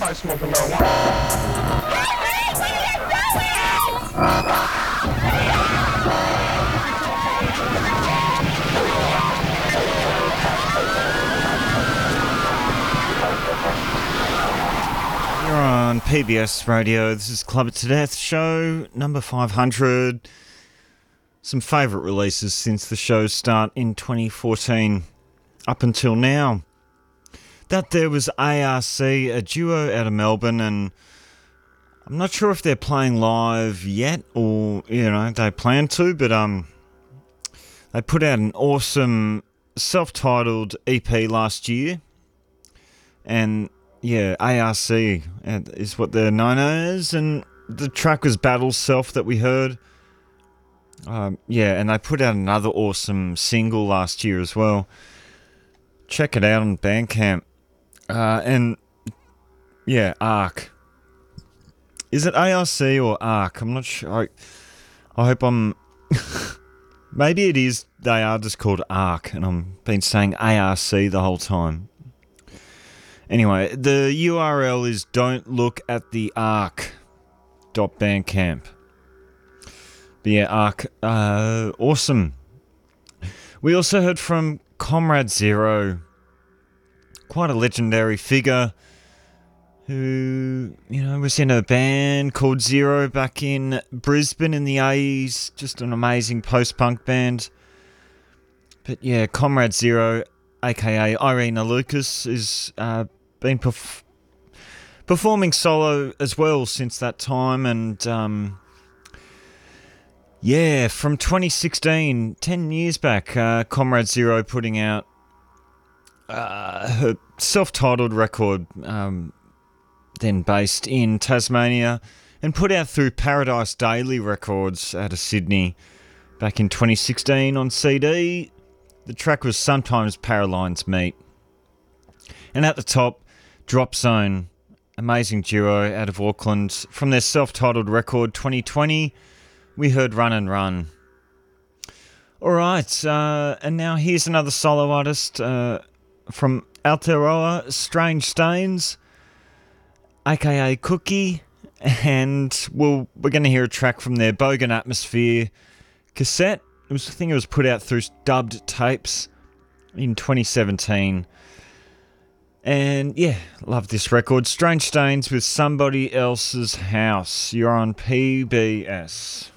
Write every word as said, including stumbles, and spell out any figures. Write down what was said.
Somebody smoking marijuana. You're on P B S Radio. This is Club It to Death, show number five hundred. Some favourite releases since the show's start in twenty fourteen up until now. That there was A R C, a duo out of Melbourne, and I'm not sure if they're playing live yet or, you know, they plan to, but um, they put out an awesome self-titled E P last year, and yeah, A R C is what they're known as, and the track was Battle Self that we heard. Um, yeah, and they put out another awesome single last year as well. Check it out on Bandcamp. Uh, and yeah, Arc. Is it A R C or Arc? I'm not sure. I, I hope I'm... Maybe it is, they are just called Arc, and I've been saying A R C the whole time. Anyway, the U R L is don't look at the arc dot bandcamp. But yeah, Arc, uh, awesome. We also heard from Comrade Zero, quite a legendary figure who, you know, was in a band called Zero back in Brisbane in the eighties, just an amazing post-punk band. But yeah, Comrade Zero, aka Irina Lucas, is uh, been perf- performing solo as well since that time, and um, yeah, from twenty sixteen, ten years back, uh, Comrade Zero putting out uh, her self-titled record, um, then based in Tasmania, and put out through Paradise Daily Records out of Sydney back in twenty sixteen on C D. The track was Sometimes Paralines Meet. And at the top, Drop Zone, amazing duo out of Auckland. From their self-titled record, twenty twenty, we heard Run and Run. Alright, uh, and now here's another solo artist uh, from Aotearoa, Strange Stains, aka Cookie, and we'll, we're going to hear a track from their Bogan Atmosphere cassette. It was, I think it was put out through Dubbed Tapes in twenty seventeen. And yeah, love this record. Strange Stains with Somebody Else's House. You're on P B S.